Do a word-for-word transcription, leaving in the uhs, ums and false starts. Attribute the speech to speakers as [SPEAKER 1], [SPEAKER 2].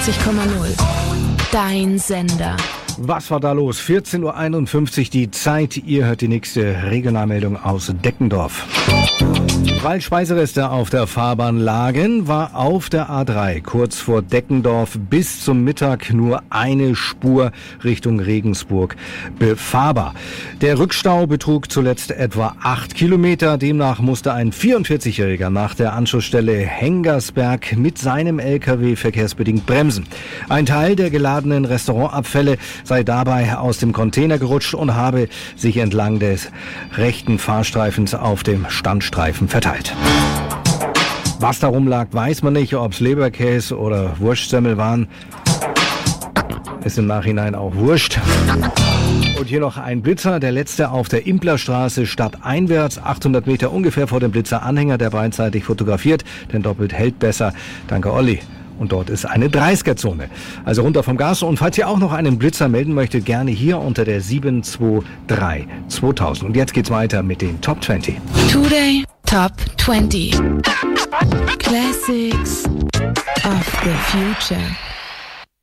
[SPEAKER 1] neunundachtzig Komma null. Dein Sender.
[SPEAKER 2] Was war da los? vierzehn Uhr einundfünfzig die Zeit. Ihr hört die nächste Regionalmeldung aus Deckendorf. Weil Speisereste auf der Fahrbahn lagen, war auf der A drei kurz vor Deckendorf bis zum Mittag nur eine Spur Richtung Regensburg befahrbar. Der Rückstau betrug zuletzt etwa acht Kilometer. Demnach musste ein vierundvierzigjähriger nach der Anschlussstelle Hengersberg mit seinem L K W verkehrsbedingt bremsen. Ein Teil der geladenen Restaurantabfälle sei dabei aus dem Container gerutscht und habe sich entlang des rechten Fahrstreifens auf dem Standstreifen verteilt. Was darum lag, weiß man nicht. Ob es Leberkäse oder Wurstsemmel waren, ist im Nachhinein auch wurscht. Und hier noch ein Blitzer, der letzte auf der Implerstraße stadteinwärts, achthundert Meter ungefähr vor dem Blitzeranhänger, der beidseitig fotografiert, denn doppelt hält besser. Danke, Olli. Und dort ist eine dreißiger-Zone. Also runter vom Gas. Und falls ihr auch noch einen Blitzer melden möchtet, gerne hier unter der sieben zwei drei zweitausend. Und jetzt geht's weiter mit den Top zwanzig.
[SPEAKER 1] Today Top zwanzig. Classics of the Future.